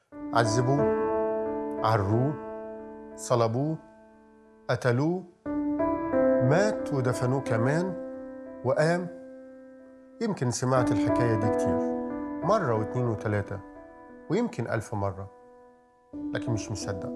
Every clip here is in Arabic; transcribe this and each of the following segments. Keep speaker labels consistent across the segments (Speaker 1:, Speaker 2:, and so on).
Speaker 1: عذبوه، عروه، صلبوه، قتلوه، مات ودفنوه كمان وقام. يمكن سمعت الحكاية دي كتير، مرة واتنين وتلاتة، ويمكن 1000 مرة، لكن مش مصدق.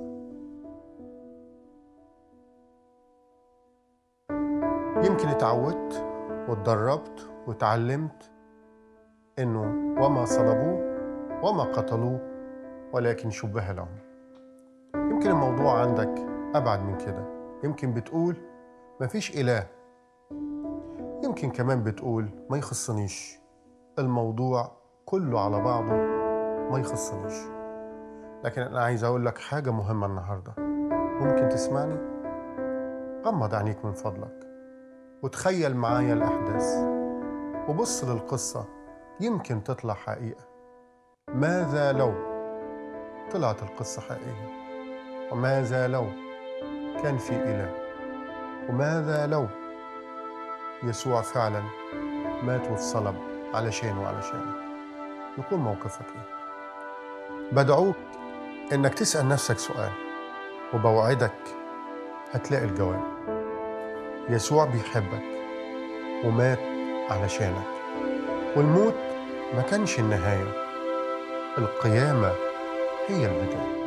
Speaker 1: يمكن اتعودت واتدربت واتعلمت إنه وما صلبوه وما قتلوه ولكن شبه لهم. يمكن الموضوع عندك أبعد من كده. يمكن بتقول مفيش إله. يمكن كمان بتقول ما يخصنيش، الموضوع كله على بعضه ما يخصنيش. لكن أنا عايز أقول لك حاجة مهمة النهاردة. ممكن تسمعني؟ غمض عينيك من فضلك وتخيل معايا الأحداث وبص للقصة، يمكن تطلع حقيقة. ماذا لو طلعت القصة حقيقية؟ وماذا لو كان في إله؟ وماذا لو يسوع فعلا مات واتصلب علشان وعلشانك؟ يكون موقفك إيه؟ بدعوك إنك تسأل نفسك سؤال، وبوعدك هتلاقي الجواب. يسوع بيحبك ومات علشانك، والموت ما كانش النهاية، القيامة هي البداية.